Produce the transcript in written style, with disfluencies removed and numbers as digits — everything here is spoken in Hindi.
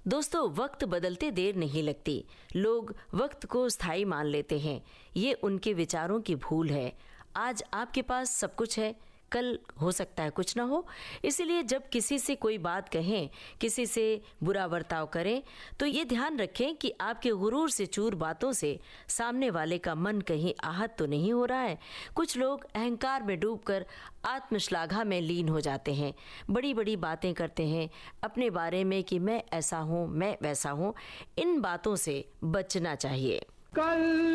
दोस्तों, वक्त बदलते देर नहीं लगती। लोग वक्त को स्थायी मान लेते हैं। ये उनके विचारों की भूल है। आज आपके पास सब कुछ है, कल हो सकता है कुछ ना हो। इसीलिए जब किसी से कोई बात कहें, किसी से बुरा बर्ताव करें, तो ये ध्यान रखें कि आपके गुरूर से चूर बातों से सामने वाले का मन कहीं आहत तो नहीं हो रहा है। कुछ लोग अहंकार में डूबकर आत्मश्लाघा में लीन हो जाते हैं। बड़ी बड़ी बातें करते हैं अपने बारे में कि मैं ऐसा हूँ, मैं वैसा हूँ। इन बातों से बचना चाहिए।